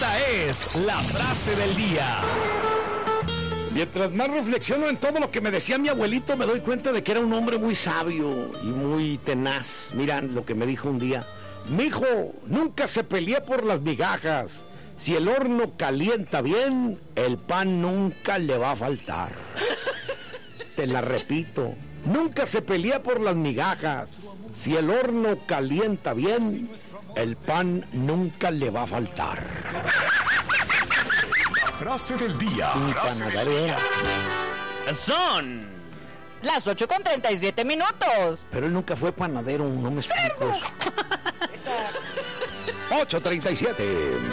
Esta es la frase del día. Mientras más reflexiono en todo lo que me decía mi abuelito, me doy cuenta de que era un hombre muy sabio y muy tenaz. Mira lo que me dijo un día. Mijo, nunca se pelee por las migajas. Si el horno calienta bien, el pan nunca le va a faltar. Te la repito. Nunca se pelea por las migajas. Si el horno calienta bien, el pan nunca le va a faltar. La frase del día. Panadera. Son las 8:37. Pero él nunca fue panadero, no me explico. 8:37.